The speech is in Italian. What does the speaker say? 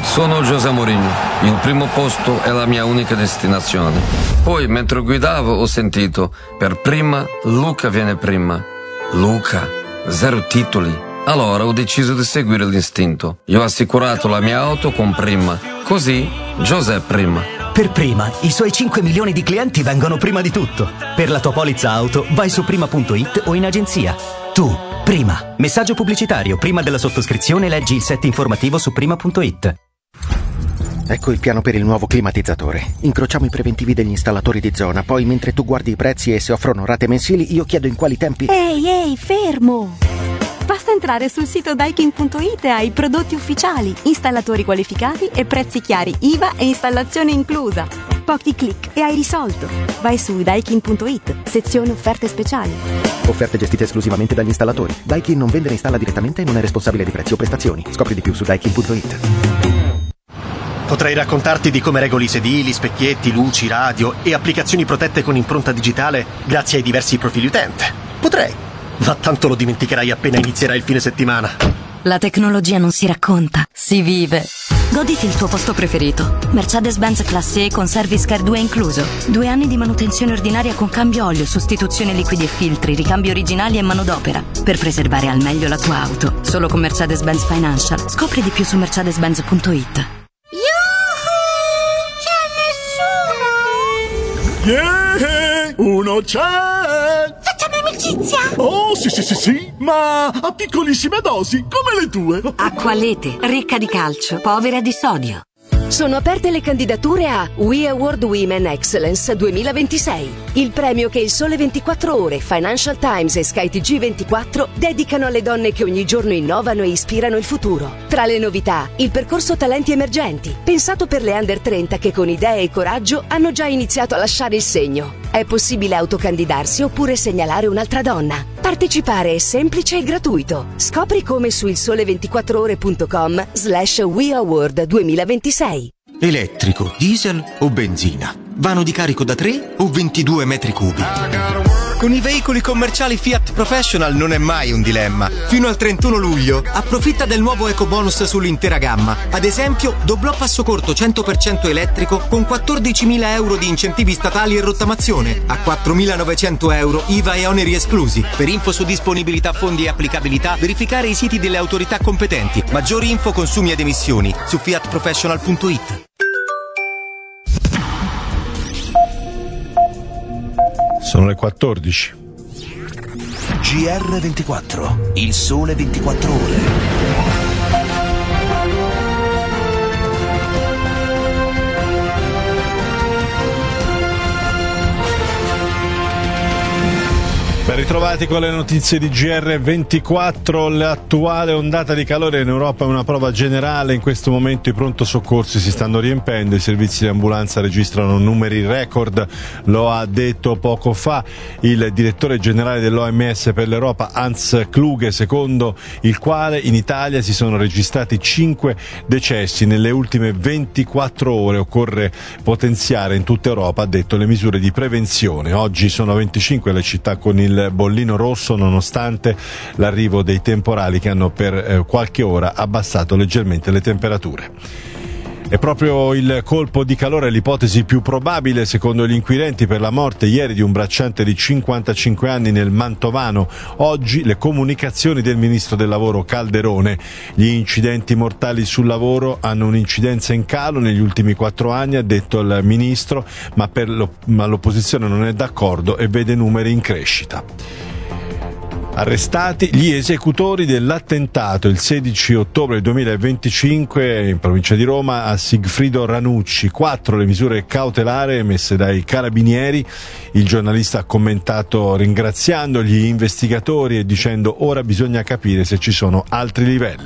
Sono José Mourinho. Il primo posto è la mia unica destinazione. Poi, mentre guidavo, ho sentito: per prima, Luca viene prima. Luca, 0 titoli. Allora ho deciso di seguire l'istinto. Io ho assicurato la mia auto con Prima. Così, José prima. Per Prima, i suoi 5 milioni di clienti vengono prima di tutto. Per la tua polizza auto, vai su prima.it o in agenzia. Tu, Prima. Messaggio pubblicitario. Prima della sottoscrizione leggi il set informativo su prima.it. Ecco il piano per il nuovo climatizzatore. Incrociamo i preventivi degli installatori di zona, poi mentre tu guardi i prezzi e se offrono rate mensili, io chiedo in quali tempi... Ehi, fermo! Basta entrare sul sito Daikin.it e hai prodotti ufficiali, installatori qualificati e prezzi chiari, IVA e installazione inclusa. Pochi click e hai risolto. Vai su Daikin.it, sezione offerte speciali. Offerte gestite esclusivamente dagli installatori. Daikin non vende e installa direttamente e non è responsabile di prezzi o prestazioni. Scopri di più su Daikin.it. Potrei raccontarti di come regoli sedili, specchietti, luci, radio e applicazioni protette con impronta digitale grazie ai diversi profili utente. Potrei, ma tanto lo dimenticherai appena inizierai il fine settimana. La tecnologia non si racconta, si vive. Goditi il tuo posto preferito. Mercedes-Benz Classe E con Service Care 2 incluso. 2 anni di manutenzione ordinaria con cambio olio, sostituzione liquidi e filtri, ricambi originali e manodopera. Per preservare al meglio la tua auto. Solo con Mercedes-Benz Financial. Scopri di più su mercedes-benz.it. Yeah, uno c'è! Facciamo amicizia! Oh, sì, ma a piccolissime dosi, come le tue. Acqualete, ricca di calcio, povera di sodio. Sono aperte le candidature a We Award Women Excellence 2026, il premio che il Sole 24 Ore, Financial Times e Sky TG24 dedicano alle donne che ogni giorno innovano e ispirano il futuro. Tra le novità, il percorso Talenti Emergenti, pensato per le under 30 che con idee e coraggio hanno già iniziato a lasciare il segno. È possibile autocandidarsi oppure segnalare un'altra donna. Partecipare è semplice e gratuito. Scopri come su ilsole24ore.com/We Award 2026. Elettrico, diesel o benzina? Vano di carico da 3 o 22 metri cubi? Con i veicoli commerciali Fiat Professional non è mai un dilemma. Fino al 31 luglio approfitta del nuovo ecobonus sull'intera gamma. Ad esempio, doblò passo corto 100% elettrico con 14.000 euro di incentivi statali e rottamazione, a 4.900 euro IVA e oneri esclusi. Per info su disponibilità, fondi e applicabilità, verificare i siti delle autorità competenti. Maggiori info, consumi ed emissioni su fiatprofessional.it. Sono le 14. GR24, il sole 24 ore. Ben ritrovati con le notizie di GR24. L'attuale ondata di calore in Europa è una prova generale. In questo momento i pronto soccorsi si stanno riempendo, i servizi di ambulanza registrano numeri record. Lo ha detto poco fa il direttore generale dell'OMS per l'Europa, Hans Kluge, secondo il quale in Italia si sono registrati 5 decessi nelle ultime 24 ore. Occorre potenziare in tutta Europa, ha detto, le misure di prevenzione. Oggi sono 25 le città con il bollino rosso, nonostante l'arrivo dei temporali che hanno per qualche ora abbassato leggermente le temperature. È proprio il colpo di calore l'ipotesi più probabile, secondo gli inquirenti, per la morte ieri di un bracciante di 55 anni nel Mantovano. Oggi le comunicazioni del ministro del lavoro Calderone. Gli incidenti mortali sul lavoro hanno un'incidenza in calo negli ultimi 4 anni, ha detto il ministro, ma l'opposizione non è d'accordo e vede numeri in crescita. Arrestati gli esecutori dell'attentato il 16 ottobre 2025 in provincia di Roma a Sigfrido Ranucci. 4 le misure cautelari emesse dai carabinieri. Il giornalista ha commentato ringraziando gli investigatori e dicendo: ora bisogna capire se ci sono altri livelli.